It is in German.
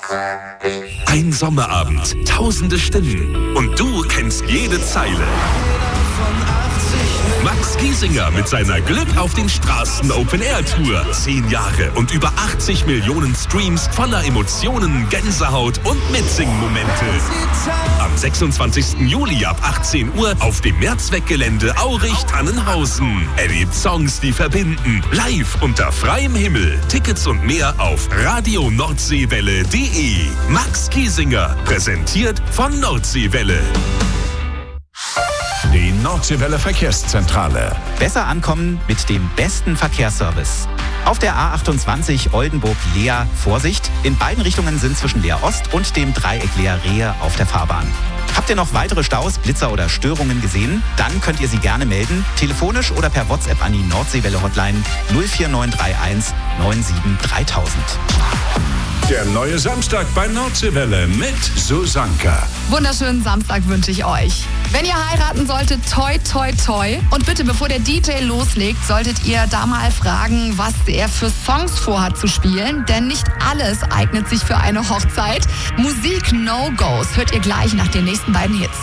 Ein Sommerabend, tausende Stimmen und du kennst jede Zeile. Max Giesinger mit seiner Glück auf den Straßen Open Air Tour. 10 Jahre und über 80 Millionen Streams voller Emotionen, Gänsehaut und Mitsingen-Momente. Am 26. Juli ab 18 Uhr auf dem Mehrzweckgelände Aurich-Tannenhausen. Erlebt Songs, die verbinden. Live unter freiem Himmel. Tickets und mehr auf radionordseewelle.de. Max Giesinger, präsentiert von Nordseewelle. Die Nordseewelle Verkehrszentrale. Besser ankommen mit dem besten Verkehrsservice. Auf der A28 Oldenburg-Leer Vorsicht. In beiden Richtungen sind zwischen Leer Ost und dem Dreieck Leer-Rehe auf der Fahrbahn. Habt ihr noch weitere Staus, Blitzer oder Störungen gesehen? Dann könnt ihr sie gerne melden. Telefonisch oder per WhatsApp an die Nordseewelle-Hotline 04931 97 3000. Der neue Samstag bei Nordseewelle mit Susanka. Wunderschönen Samstag wünsche ich euch. Wenn ihr heiraten solltet, toi, toi, toi. Und bitte, bevor der DJ loslegt, solltet ihr da mal fragen, was er für Songs vorhat zu spielen. Denn nicht alles eignet sich für eine Hochzeit. Musik No-Gos hört ihr gleich nach den nächsten beiden Hits.